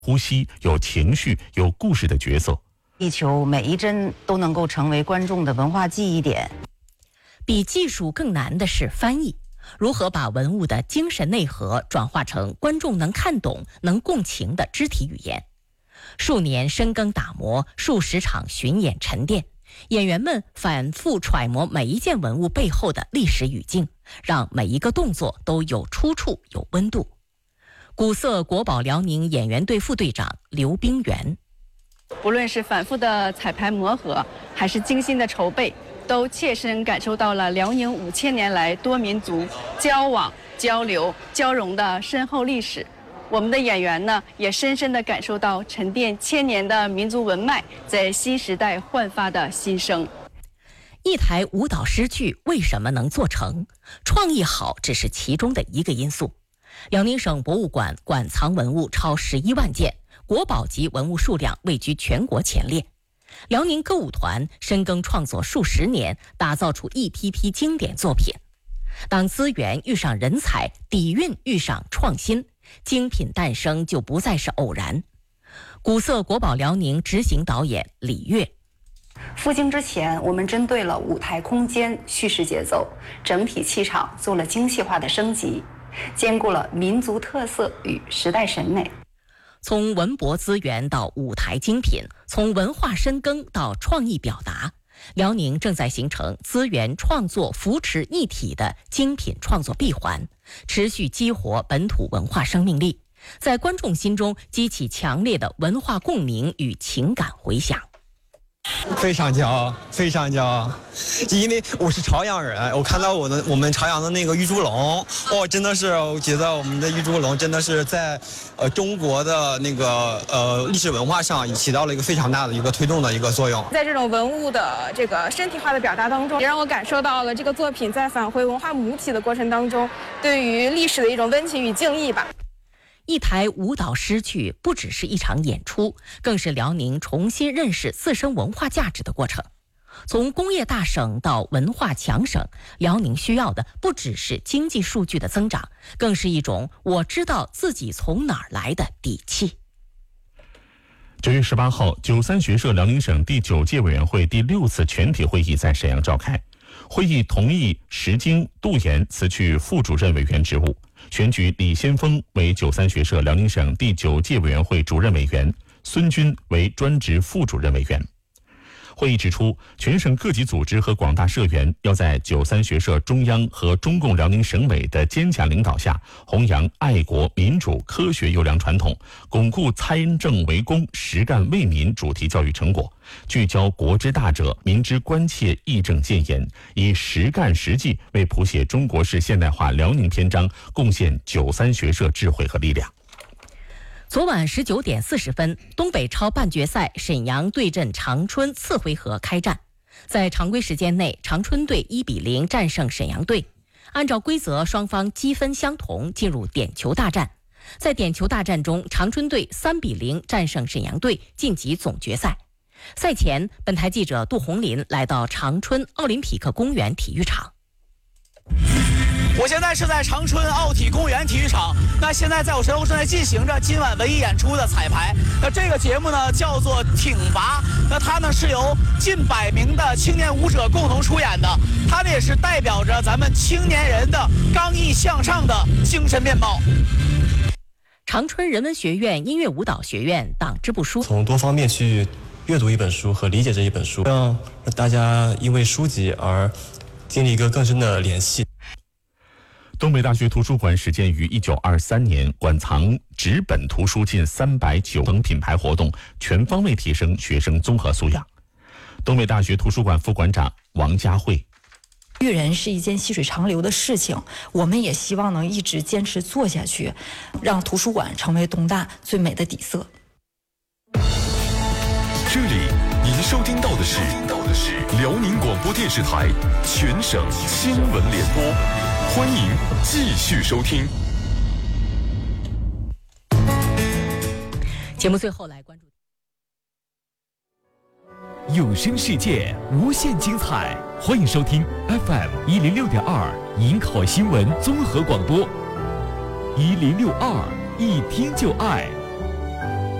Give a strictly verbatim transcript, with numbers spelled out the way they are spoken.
呼吸、有情绪、有故事的角色。 力求每一帧都能够成为观众的文化记忆点。 比技术更难的是翻译，如何把文物的精神内核转化成观众能看懂、能共情的肢体语言。数年深耕打磨，数十场巡演沉淀，演员们反复揣摩每一件文物背后的历史语境，让每一个动作都有出处、有温度。古色国宝辽宁演员队副队长刘冰原， 不论是反复的彩排磨合，还是精心的筹备，都切身感受到了辽宁五千年来多民族交往、交流、交融的深厚历史。我们的演员呢，也深深地感受到沉淀千年的民族文脉在新时代焕发的新生。 一台舞蹈诗句为什么能做成？创意好只是其中的一个因素。辽宁省博物馆馆藏文物超十一万件，国宝级文物数量位居全国前列。辽宁歌舞团深耕创作数十年，打造出一批批经典作品。当资源遇上人才，底蕴遇上创新，精品诞生就不再是偶然。古色国宝辽宁执行导演李跃， 赴京之前，我们针对了舞台空间、叙事节奏、整体气场做了精细化的升级，兼顾了民族特色与时代审美。 从文博资源到舞台精品，从文化深耕到创意表达，辽宁正在形成资源创作扶持一体的精品创作闭环，持续激活本土文化生命力，在观众心中激起强烈的文化共鸣与情感回响。 非常骄傲，非常骄傲，因为我是朝阳人，我看到我的我们朝阳的那个玉猪龙，哦，真的是，我觉得我们的玉猪龙真的是在呃中国的那个呃历史文化上也起到了一个非常大的一个推动的一个作用。 在这种文物的这个身体化的表达当中，也让我感受到了这个作品在返回文化母体的过程当中，对于历史的一种温情与敬意吧。 一台舞蹈诗句不只是一场演出，更是辽宁重新认识自身文化价值的过程。从工业大省到文化强省，辽宁需要的不只是经济数据的增长，更是一种我知道自己从哪儿来的底气。 九月十八号，九三学社辽宁省第九届委员会第六次全体会议在沈阳召开。会议同意石经、杜岩辞去副主任委员职务，选举李先锋为九三学社辽宁省第九届委员会主任委员，孙军为专职副主任委员。会议指出，全省各级组织和广大社员要在九三学社中央和中共辽宁省委的坚强领导下，弘扬爱国民主科学优良传统，巩固参政为公、实干为民主题教育成果，聚焦国之大者、民之关切，义正谏言，以实干实际为谱写中国式现代化辽宁篇章贡献九三学社智慧和力量。 昨晚十九点四十分，东北超半决赛沈阳对阵长春次回合开战。在常规时间内，长春队一比零战胜沈阳队。按照规则，双方积分相同，进入点球大战。在点球大战中，长春队三比零战胜沈阳队，晋级总决赛。赛前，本台记者杜红林来到长春奥林匹克公园体育场。 我现在是在长春奥体公园体育场，那现在在我身后正在进行着今晚文艺演出的彩排。那这个节目呢叫做挺拔，那它呢是由近百名的青年舞者共同出演的，它呢也是代表着咱们青年人的刚毅向上的精神面貌。 长春人文学院音乐舞蹈学院党支部书， 从多方面去阅读一本书和理解这一本书，让大家因为书籍而建立一个更深的联系。 东北大学图书馆始建于一九二三年，馆藏纸本图书近三百九等品牌活动，全方位提升学生综合素养。东北大学图书馆副馆长王佳慧： 育人是一件细水长流的事情，我们也希望能一直坚持做下去，让图书馆成为东大最美的底色。 这里您收听到的是辽宁广播电视台全省新闻联播，欢迎继续收听。 节目最后来关注有声世界无限精彩，欢迎收听 F M 一零六点二营口新闻综合广播，一零六二一听就爱。